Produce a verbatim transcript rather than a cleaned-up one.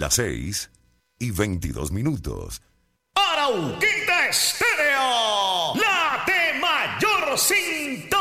Las seis y veintidós minutos. Arauquita Estéreo, la de mayor sintonía.